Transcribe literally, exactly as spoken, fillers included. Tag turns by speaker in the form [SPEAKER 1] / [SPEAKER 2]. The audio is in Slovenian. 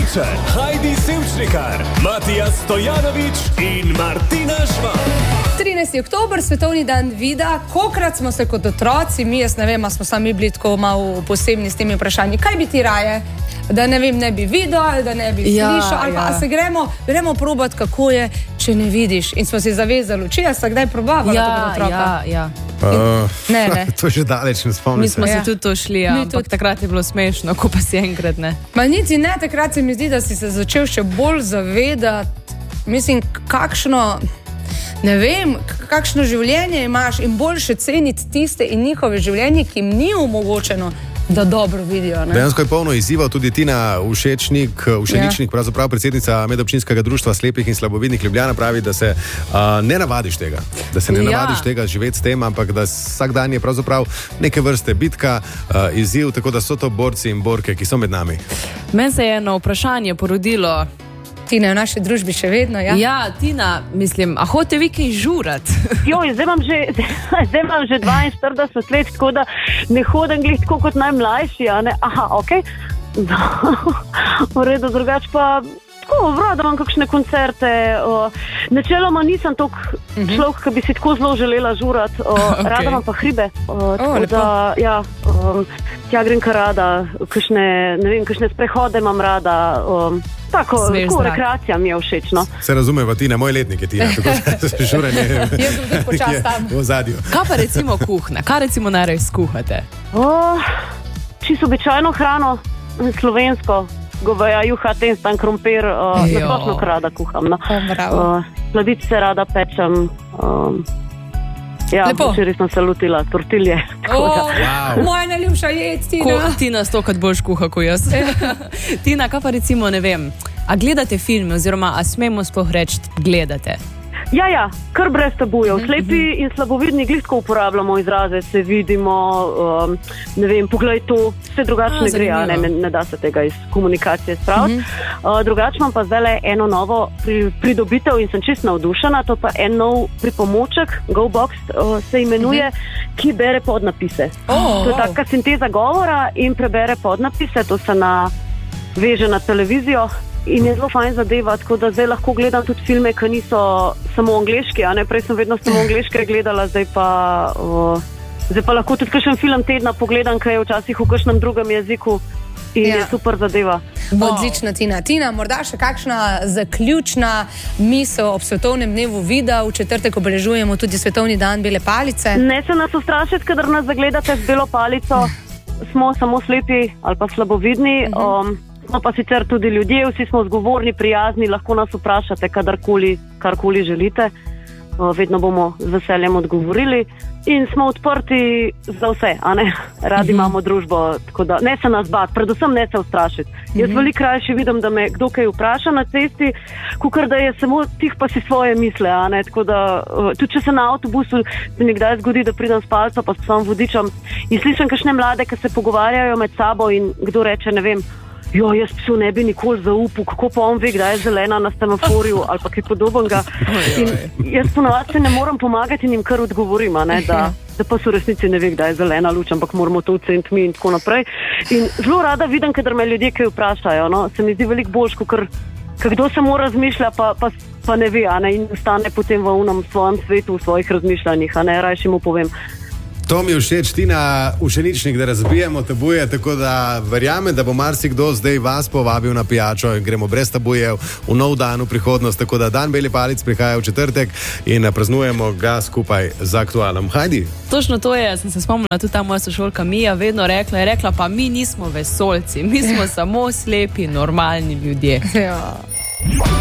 [SPEAKER 1] Avtičar, Heidi Sevčnikar, Matija Stojanović in Martina Žvan.
[SPEAKER 2] trinajsti oktober, svetovni dan vida. Kolikrat smo se kot otroci, mi, jaz ne vem, a smo sami bili tako malo posebni s temi vprašanji. Kaj bi ti raje? Da ne vem, ne bi videl, da ne bi ja, slišal, ali pa ja. se gremo, gremo probat, kako je, če ne vidiš. In smo si zavezali oči, a sta kdaj probavali
[SPEAKER 3] ja,
[SPEAKER 2] to kot otroka?
[SPEAKER 3] Ja, ja.
[SPEAKER 4] Uh,
[SPEAKER 2] ne, ne.
[SPEAKER 4] To je že daleč, ne spomnim.
[SPEAKER 3] Mi smo
[SPEAKER 2] ja.
[SPEAKER 3] se tudi to šli, ja, ampak tudi takrat je bilo smešno, ko pa si enkrat ne.
[SPEAKER 2] Ma niti ne, takrat se mi zdi, da si se začel še bolj zavedati, mislim, kakšno, ne vem, kakšno življenje imaš in boljše ceniti tiste in njihove življenje, ki jim ni omogočeno, da dobro vidijo. Ne?
[SPEAKER 4] Dejansko je polno izzivov, tudi Tina Ušečnik, Ušeničnik, ja. pravzaprav predsednica Medobčinskega društva slepih in slabovidnih Ljubljana, pravi, da se uh, ne navadiš tega, da se ne ja. navadiš tega živeti s tem, ampak da vsak dan je pravzaprav neke vrste bitka, uh, izziv, tako da so to borci in borke, ki so med nami.
[SPEAKER 3] Meni se je eno vprašanje porodilo.
[SPEAKER 2] Tina je v naši družbi še vedno, ja?
[SPEAKER 3] Ja, Tina, mislim, a hote vi kaj žurat?
[SPEAKER 5] Joj, zdaj imam že, zdaj imam že dvainštirideset let, tako da ne hodim glih tako kot najmlajši, a ne? Aha, okej. Okay. V redu, drugač pa, tako, rada imam kakšne koncerte. O, načeloma nisem tok uh-huh. človek, ki bi si tako zelo želela žurat. O, okay. Rada imam pa hribe. O, tako oh, da, ja, o, tja grem kar rada, kakšne, ne vem, kakšne sprehode imam rada, o, Tako, tako rekreacija mi je všeč, no.
[SPEAKER 4] Se razumeva, Tina, moj letnik je Tina, tako da se žuranje
[SPEAKER 2] Jaz sem tudi počas tam.
[SPEAKER 4] V zadju.
[SPEAKER 3] Kaj pa recimo kuhna? Kaj recimo najraje skuhate?
[SPEAKER 5] Oh, čisto običajno hrano, slovensko, goveja, juha, tenstan, krompir, uh, nasplošno rada kuham, no. Uh, sladice rada pečem, um, ja, včeraj sem se lotila tortilje.
[SPEAKER 2] Oh, wow. Moja najljubša jed, Tina.
[SPEAKER 3] Ko, Tina stokrat boljš kuha, kot jaz. Tina, kaj pa recimo, ne vem, a gledate filme oziroma a smemo sploh reči gledate?
[SPEAKER 5] Ja, ja, kar brez tabujev. Slepi in slabovidni glitko uporabljamo izraze, se vidimo, um, ne vem, poglej to, vse drugačne gre, ne, ne, ne da se tega iz komunikacije spraviti. Mm-hmm. Uh, drugač imam pa zdaj eno novo pri, pridobitev in sem čist navdušena, to pa en nov pripomoček, GoBox uh, se imenuje, mm-hmm. ki bere podnapise. Oh, to je taka wow. sinteza govora in prebere podnapise, to se na, veže na televizijo. In je zelo fajn zadeva, tako da zdaj lahko gledam tudi filme, ki niso samo angleški, a ne, prej sem vedno samo angleške gledala, zdaj pa, o, zdaj pa lahko tudi kakšen film tedna pogledam, ki je včasih v kakšnem drugem jeziku in ja. je super zadeva.
[SPEAKER 2] Odlična, Tina. Tina, morda še kakšna zaključna misel ob svetovnem dnevu vida, v četrtek obeležujemo tudi svetovni dan bele palice.
[SPEAKER 5] Ne se nas ustrašiti, kadar nas zagledate z belo palico, smo samo slepi ali pa slabovidni, uh-huh. um, smo pa sicer tudi ljudje, vsi smo zgovorni, prijazni, lahko nas vprašate kadarkoli, karkoli želite. Vedno bomo z veseljem odgovorili in smo odprti za vse, a ne? Radi mm-hmm. imamo družbo, tako da ne se nas bati, predvsem ne se ustrašiti. Mm-hmm. Jaz veliko krajše vidim, da me kdo kaj vpraša na cesti, kakor da je samo tih pa si svoje misle, a ne? Tako da, tudi če se na avtobusu mi kdaj zgodi, da pridem s palco pa s svojim vodičem in slišim kakšne mlade, ki se pogovarjajo med sabo in kdo reče, ne vem, jo, jaz psu ne bi nikoli zaupal, kako pa on ve, kdaj je zelena na semaforju ali pa kaj podobnega. In jaz ponovadi se ne moram pomagati in jim kar odgovorim, a ne, da, da pa so resnici ne ve, kdaj je zelena luč, ampak moramo to oceniti mi in tako naprej. In zelo rada vidim, kadar me ljudje kaj vprašajo, no, se mi zdi veliko boljš, ker kdo samo razmišlja, pa, pa, pa ne ve, a ne, in ostane potem v unem svojem svetu, v svojih razmišljanjih, a ne, rajši mu povem.
[SPEAKER 4] To mi je všeč, Tina Ušeničnik, da razbijemo tabuje, tako da verjamem, da bo marsikdo zdaj vas povabil na pijačo in gremo brez tabujev v nov dan, v prihodnost, tako da dan belih palic prihaja v četrtek in praznujemo ga skupaj z Aktualom. Heidi.
[SPEAKER 3] Točno to je, sem se spomnila, tudi ta moja sošolka Mija vedno rekla, je rekla, pa mi nismo vesoljci, mi smo samo slepi, normalni ljudje.
[SPEAKER 2] Ja.